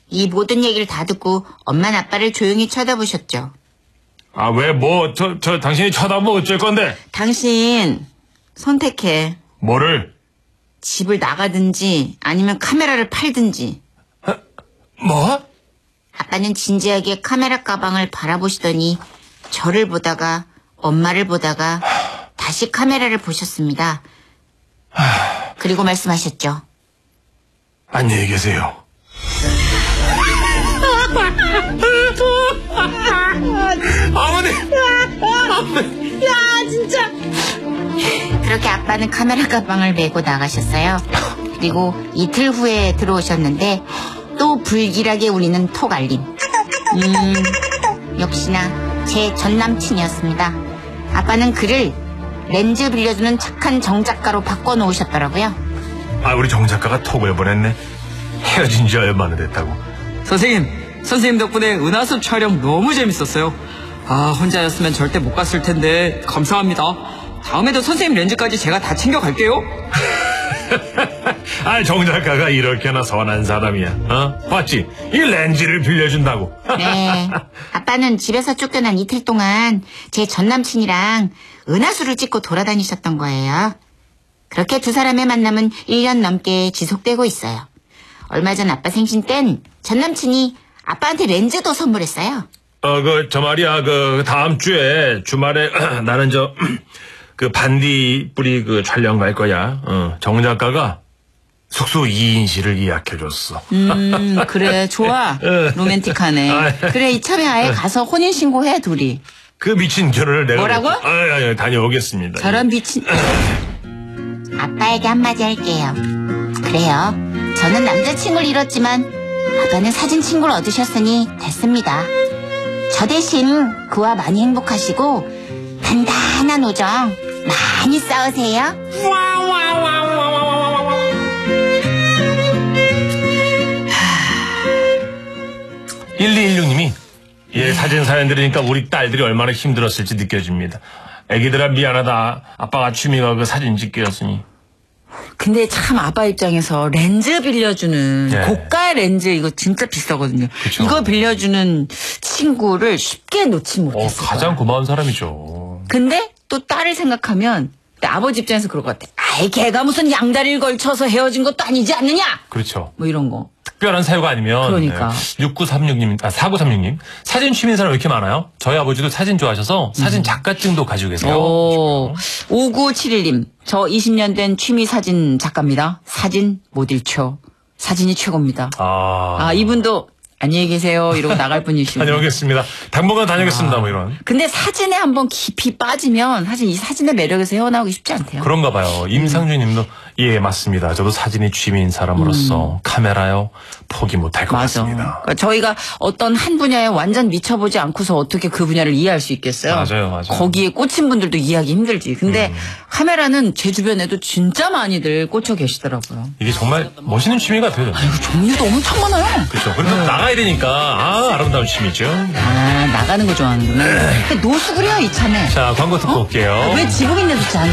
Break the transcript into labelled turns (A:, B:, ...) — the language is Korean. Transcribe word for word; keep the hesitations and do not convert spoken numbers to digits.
A: 이 모든 얘기를 다 듣고 엄마는 아빠를 조용히 쳐다보셨죠.
B: 아, 왜, 뭐, 저, 저, 당신이 쳐다보면 어쩔 건데?
A: 당신 선택해.
B: 뭐를?
A: 집을 나가든지 아니면 카메라를 팔든지.
B: 어? 뭐?
A: 아빠는 진지하게 카메라 가방을 바라보시더니 저를 보다가 엄마를 보다가 다시 카메라를 보셨습니다. 그리고 말씀하셨죠.
B: 안녕히 계세요. 어머니!
A: 야, 진짜. 그렇게 아빠는 카메라 가방을 메고 나가셨어요. 그리고 이틀 후에 들어오셨는데 또 불길하게 울리는 톡 알림. 음, 역시나 제 전남친이었습니다. 아빠는 그를 렌즈 빌려주는 착한 정 작가로 바꿔놓으셨더라고요.
B: 아, 우리 정 작가가 톡을 보냈네. 헤어진 지 얼마나 됐다고.
C: 선생님, 선생님 덕분에 은하수 촬영 너무 재밌었어요. 아, 혼자였으면 절대 못 갔을 텐데 감사합니다. 다음에도 선생님 렌즈까지 제가 다 챙겨갈게요.
B: 아, 정 작가가 이렇게나 선한 사람이야. 어? 봤지? 이 렌즈를 빌려준다고.
A: 네. 아빠는 집에서 쫓겨난 이틀 동안 제 전남친이랑 은하수를 찍고 돌아다니셨던 거예요. 그렇게 두 사람의 만남은 일 년 넘게 지속되고 있어요. 얼마 전 아빠 생신 땐 전남친이 아빠한테 렌즈도 선물했어요.
B: 어, 그, 저 말이야, 그, 다음 주에 주말에 나는 저, 그 반디 뿌리 그 촬영 갈 거야. 어, 정 작가가 숙소 이 인실을 예약해줬어.
A: 음, 그래, 좋아. 로맨틱하네. 그래, 이참에 아예 가서 혼인신고해, 둘이.
B: 그 미친 결혼을 내가.
A: 뭐라고?
B: 아, 아, 다녀오겠습니다.
A: 저런 미친. 아빠에게 한마디 할게요. 그래요. 저는 남자친구를 잃었지만 아빠는 사진친구를 얻으셨으니 됐습니다. 저 대신 그와 많이 행복하시고 단단한 우정 많이 쌓으세요.
B: 일이일육 님이 예, 사진 사연 들으니까 우리 딸들이 얼마나 힘들었을지 느껴집니다. 애기들아 미안하다. 아빠가 취미가 그 사진 찍기였으니.
A: 근데 참 아빠 입장에서 렌즈 빌려주는
B: 네.
A: 고가의 렌즈 이거 진짜 비싸거든요.
B: 그쵸.
A: 이거 빌려주는 친구를 쉽게 놓지
B: 어,
A: 못했어요.
B: 가장 고마운 사람이죠.
A: 근데 또 딸을 생각하면 근데 아버지 입장에서 그럴 것 같아. 아이 걔가 무슨 양다리를 걸쳐서 헤어진 것도 아니지 않느냐.
B: 그렇죠.
A: 뭐 이런 거.
B: 특별한 사유가 아니면.
A: 그러니까.
B: 네. 육구삼육 님, 아, 사구삼육 님. 사진 취미인 사람 왜 이렇게 많아요? 저희 아버지도 사진 좋아하셔서 사진 작가증도 가지고 계세요.
A: 오, 오구칠일 님. 저 이십 년 된 취미 사진 작가입니다. 사진 못 잃죠. 사진이 최고입니다.
B: 아.
A: 아, 이분도 안녕히 계세요. 이러고 나갈 분이시고.
B: 다녀오겠습니다. 당분간 다녀오겠습니다.
A: 아.
B: 뭐 이런.
A: 근데 사진에 한번 깊이 빠지면 사실 이 사진의 매력에서 헤어나오기 쉽지 않대요.
B: 그런가 봐요. 임상준 님도 예, 맞습니다. 저도 사진이 취미인 사람으로서
A: 음.
B: 카메라요 포기 못할 것
A: 맞아.
B: 같습니다.
A: 그러니까 저희가 어떤 한 분야에 완전 미쳐보지 않고서 어떻게 그 분야를 이해할 수 있겠어요?
B: 맞아요, 맞아요.
A: 거기에 꽂힌 분들도 이해하기 힘들지. 근데
B: 음.
A: 카메라는 제 주변에도 진짜 많이들 꽂혀 계시더라고요.
B: 이게 정말 멋있는 취미 같아요. 저는.
A: 아이고, 종류도 엄청 많아요.
B: 그렇죠. 그리고 나가야 되니까 아, 아름다운 취미죠.
A: 아, 나가는 거 좋아하는구나. 근데 노숙을 해요, 이참에.
B: 자, 광고 듣고 올게요.
A: 왜 지붕 있는 듯이 안